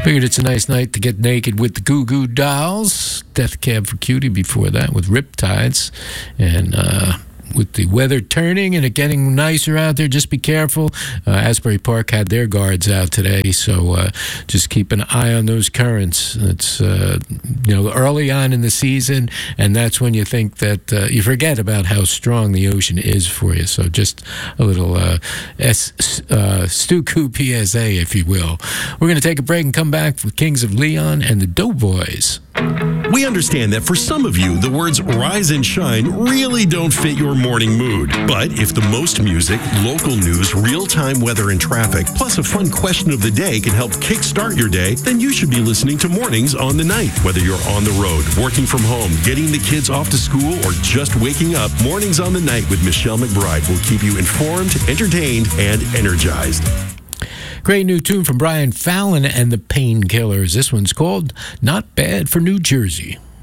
Figured it's a nice night to get naked with the Goo Goo Dolls. Death Cab for Cutie before that with Riptides. And with the weather turning and it getting nicer out there, just be careful. Asbury Park had their guards out today, so just keep an eye on those currents. It's early on in the season, and that's when you think that you forget about how strong the ocean is for you. So just a little Stuku PSA, if you will. We're going to take a break and come back with Kings of Leon and the Doughboys. We understand that for some of you, the words rise and shine really don't fit your morning mood. But if the most music, local news, real-time weather and traffic, plus a fun question of the day can help kickstart your day, then you should be listening to Mornings on the Night. Whether you're on the road, working from home, getting the kids off to school, or just waking up, Mornings on the Night with Michelle McBride will keep you informed, entertained, and energized. Great new tune from Brian Fallon and the Painkillers. This one's called Not Bad for New Jersey.